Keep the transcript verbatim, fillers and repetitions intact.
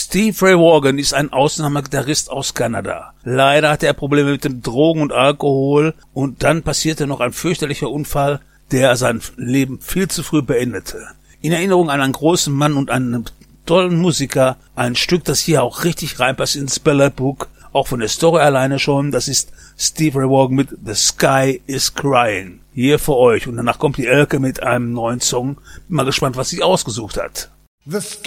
Steve Ray Vaughan ist ein Ausnahmegitarrist aus Kanada. Leider hatte er Probleme mit dem Drogen und Alkohol und dann passierte noch ein fürchterlicher Unfall, der sein Leben viel zu früh beendete. In Erinnerung an einen großen Mann und einen tollen Musiker, ein Stück, das hier auch richtig reinpasst ins Ballad Book, auch von der Story alleine schon, das ist Steve Ray Vaughan mit The Sky is Crying. Hier für euch. Und danach kommt die Elke mit einem neuen Song. Bin mal gespannt, was sie ausgesucht hat. The sky